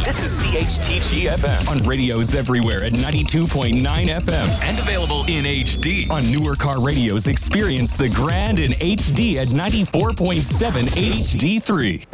This is CHTG FM on radios everywhere at 92.9 FM and available in HD. On newer car radios, experience the Grand in HD at 94.7 HD3.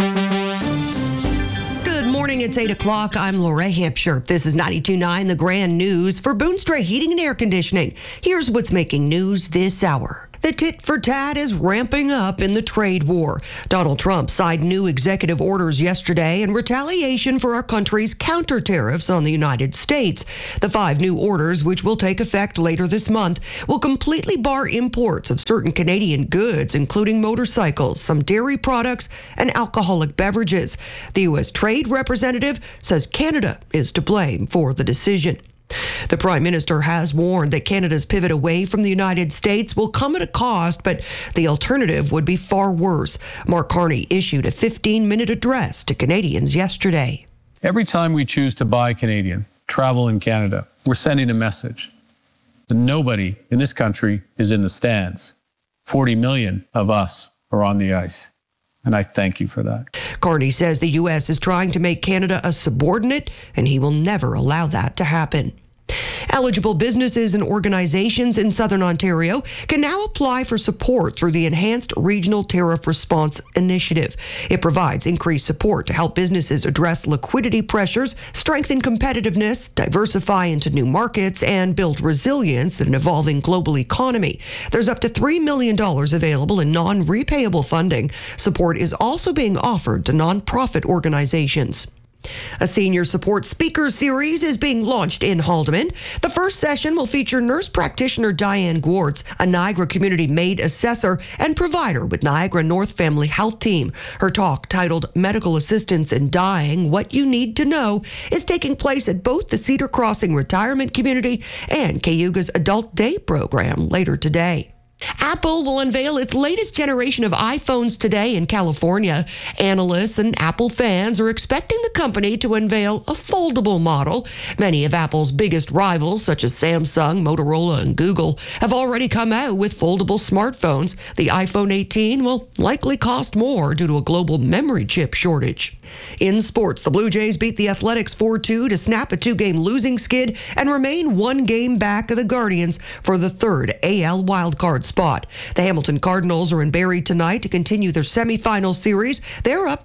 Good morning, it's 8 o'clock. I'm Lorraine Hampshire. This is 92.9 The Grand News for Boonstra Heating and Air Conditioning. Here's what's making news this hour. The tit for tat is ramping up in the trade war. Donald Trump signed new executive orders yesterday in retaliation for our country's counter tariffs on the United States. The 5 new orders, which will take effect later this month, will completely bar imports of certain Canadian goods, including motorcycles, some dairy products, and alcoholic beverages. The U.S. Trade Representative says Canada is to blame for the decision. The Prime Minister has warned that Canada's pivot away from the United States will come at a cost, but the alternative would be far worse. Mark Carney issued a 15-minute address to Canadians yesterday. Every time we choose to buy Canadian, travel in Canada, we're sending a message that nobody in this country is in the stands. 40 million of us are on the ice. And I thank you for that. Carney says the U.S. is trying to make Canada a subordinate, and he will never allow that to happen. Eligible businesses and organizations in Southern Ontario can now apply for support through the Enhanced Regional Tariff Response Initiative. It provides increased support to help businesses address liquidity pressures, strengthen competitiveness, diversify into new markets, and build resilience in an evolving global economy. There's up to $3 million available in non-repayable funding. Support is also being offered to nonprofit organizations. A senior support speaker series is being launched in Haldimand. The first session will feature nurse practitioner Diane Gwartz, a Niagara Community Maid Assessor and provider with Niagara North Family Health Team. Her talk, titled Medical Assistance in Dying, What You Need to Know, is taking place at both the Cedar Crossing Retirement Community and Cayuga's Adult Day program later today. Apple will unveil its latest generation of iPhones today in California. Analysts and Apple fans are expecting the company to unveil a foldable model. Many of Apple's biggest rivals, such as Samsung, Motorola, and Google, have already come out with foldable smartphones. The iPhone 18 will likely cost more due to a global memory chip shortage. In sports, the Blue Jays beat the Athletics 4-2 to snap a 2-game losing skid and remain 1 game back of the Guardians for the 3rd AL wildcard spot. The Hamilton Cardinals are in Barrie tonight to continue their semifinal series. They're up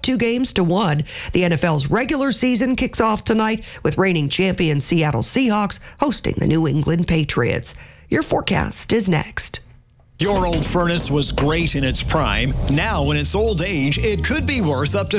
2-1. The NFL's regular season kicks off tonight with reigning champion Seattle Seahawks hosting the New England Patriots. Your forecast is next. Your old furnace was great in its prime. Now, in its old age, it could be worth up to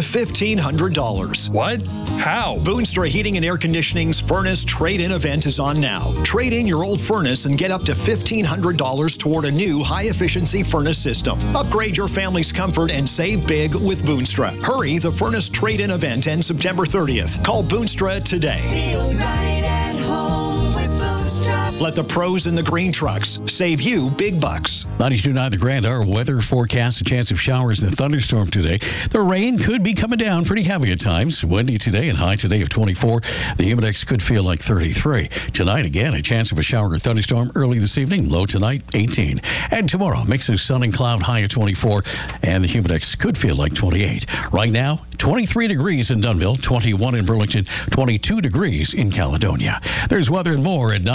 $1,500. What? How? Boonstra Heating and Air Conditioning's Furnace Trade-In event is on now. Trade in your old furnace and get up to $1,500 toward a new high-efficiency furnace system. Upgrade your family's comfort and save big with Boonstra. Hurry, the Furnace Trade-In event ends September 30th. Call Boonstra today. Feel right at home with Boonstra. Let the pros in the green trucks save you big bucks. 92.9 The Grand, our weather forecast, a chance of showers and thunderstorm today. The rain could be coming down pretty heavy at times. Windy today and high today of 24. The humidex could feel like 33. Tonight, again, a chance of a shower or thunderstorm early this evening. Low tonight, 18. And tomorrow, mix of sun and cloud, high at 24. And the humidex could feel like 28. Right now, 23 degrees in Dunnville, 21 in Burlington, 22 degrees in Caledonia. There's weather and more at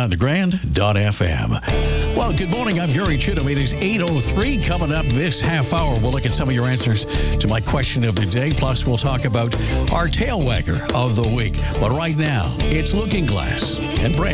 92.9thegrand.fm. Well, good morning. I'm Gary Chittum. It is 8:03. Coming up this half hour, we'll look at some of your answers to my question of the day. Plus, we'll talk about our tail wagger of the week. But right now, it's Looking Glass and Brand.